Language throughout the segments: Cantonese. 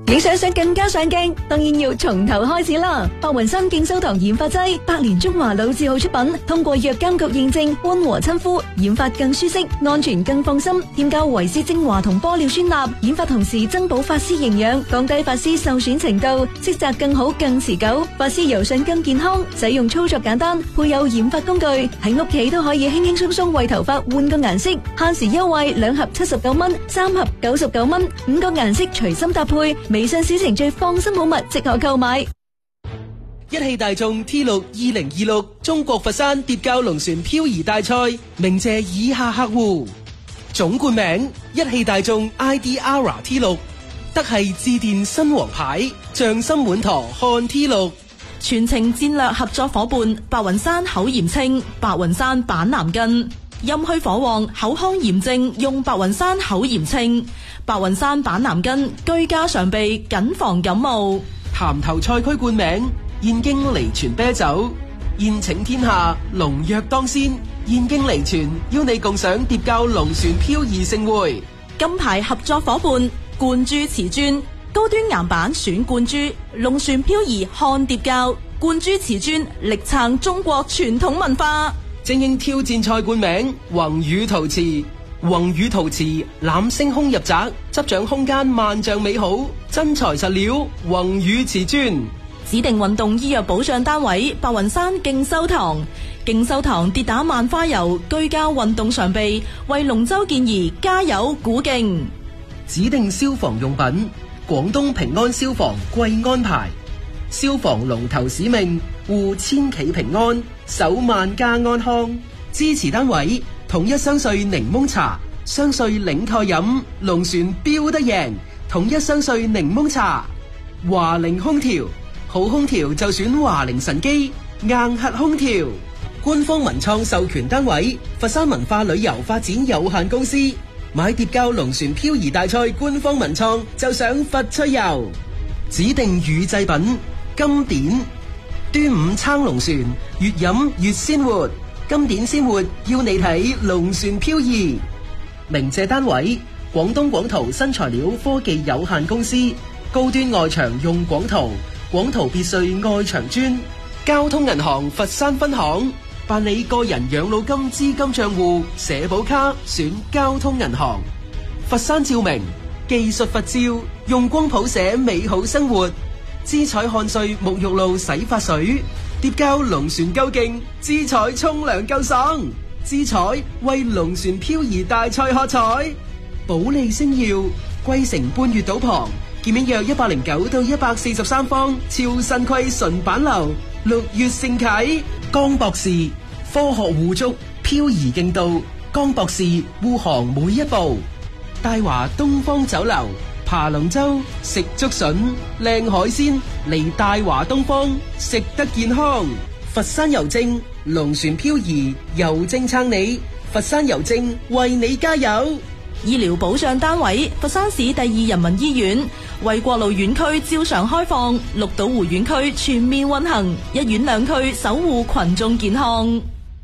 影相想更加上鏡，當然要從頭開始啦。白雲山敬修堂染髮劑，百年中華老字號出品，通過藥監局認證，溫和親膚，染髮更舒適，安全更放心。添加維 C 精華同玻尿酸鈉，染髮同時增補髮絲營養，降低髮絲受損程度，色澤更好更持久，髮絲柔順更健康。使用操作簡單，配有染髮工具，喺屋企都可以輕輕鬆鬆為頭髮換個顏色。限時優惠，2盒79蚊，3盒99蚊，5個顏色隨心搭配。微信小程序放心好物即可購買。 一汽大眾 T6 2026中國佛山蝶膠龍船漂移大賽鳴謝以下客戶：總冠名一汽大眾 ID-ARA T6， 德系致電新王牌，匠心滿堂看 T6。 全程戰略合作伙伴白雲山口炎清，白雲山板藍根。陰虛火旺、口腔炎症用白雲山口炎清，白雲山板藍根，居家常備，謹防感冒。 潭頭賽區冠名燕京離泉啤酒，宴請天下，龍躍當先。燕京離泉邀你共賞蝶膠龍船漂移盛會。 金牌合作伙伴冠珠瓷磚，高端岩板選冠珠，龍船漂移看蝶膠，冠珠瓷磚力撐中國傳統文化。 精英挑戰賽冠名宏宇陶瓷，宏宇陶瓷攬星空入宅，執掌空間萬丈美好，真材實料宏宇瓷磚。 指定運動醫藥保障單位白雲山敬修堂，敬修堂跌打萬花油，居家運動常備，為龍舟健兒加油鼓勁。 指定消防用品廣東平安消防貴安牌，消防龍頭使命護千企平安，守萬家安康。支持單位統一雙穗檸檬茶，雙穗領台飲，龍船標得贏。統一雙穗檸檬茶。華菱空調，好空調就選華菱神機硬核空調。官方文創授權單位佛山文化旅遊發展有限公司。買蝶膠龍船漂移大賽官方文創就上佛趣遊。指定乳製品金典，端午撐龍船，越飲越鮮活。金典鮮活要你睇龍船漂移。鳴謝單位廣東廣圖新材料科技有限公司，高端外牆用廣圖，廣圖別墅外牆磚。交通銀行佛山分行，辦理個人養老金資金賬戶社保卡選交通銀行。佛山照明技術佛照，用光譜寫美好生活。姿彩漢瑞沐浴露洗髮水，蝶膠龍船夠勁，姿彩沖涼夠爽。姿彩為龍船漂移大賽喝彩。保利星耀貴城半月島旁，建面約109到143方，超新規純板樓，6月盛啟。江博士科學護足漂移勁度，江博士護航每一步。大華東方酒樓爬龍舟食竹筍，靚海鮮嚟大華東方，食得健康。佛山郵政龍船漂移郵政撐你，佛山郵政為你加油。 醫療保障單位佛山市第2人民醫院，為國路院區照常開放，綠島湖院區全面運行，一院兩區守護群眾健康。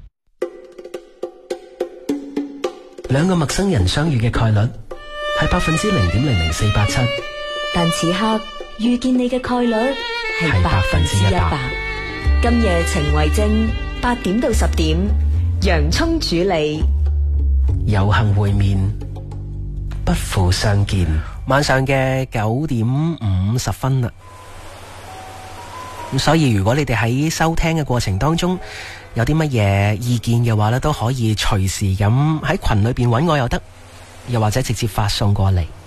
兩個陌生人相遇嘅概率係0.00487%， 但此刻遇見你嘅概率係100%。今夜情為證，8點到10點，洋蔥主理， 有幸會面，不負相見。晚上嘅9點50分啦。咁所以如果你哋喺收聽嘅過程當中有啲乜嘢意見嘅話咧，都可以隨時咁喺群裏邊揾我又得，又或者直接發送過嚟。